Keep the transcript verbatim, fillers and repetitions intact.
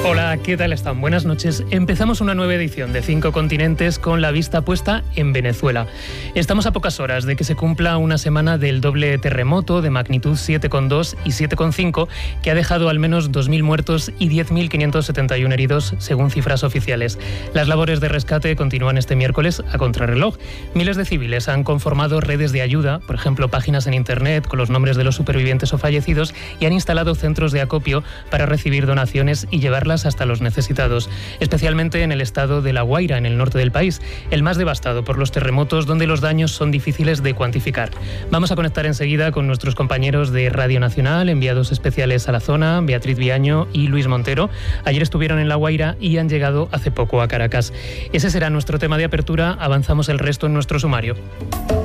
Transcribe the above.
Hola, ¿qué tal están? Buenas noches. Empezamos una nueva edición de Cinco Continentes con la vista puesta en Venezuela. Estamos a pocas horas de que se cumpla una semana del doble terremoto de magnitud siete coma dos y siete coma cinco que ha dejado al menos dos mil muertos y diez mil quinientos setenta y uno heridos, según cifras oficiales. Las labores de rescate continúan este miércoles a contrarreloj. Miles de civiles han conformado redes de ayuda, por ejemplo, páginas en Internet con los nombres de los supervivientes o fallecidos, y han instalado centros de acopio para recibir donaciones y llevarlas hasta los necesitados, especialmente en el estado de La Guaira, en el norte del país, el más devastado por los terremotos, donde los daños son difíciles de cuantificar. Vamos a conectar enseguida con nuestros compañeros de Radio Nacional, enviados especiales a la zona, Beatriz Viaño y Luis Montero. Ayer estuvieron en La Guaira y han llegado hace poco a Caracas. Ese será nuestro tema de apertura. Avanzamos el resto en nuestro sumario.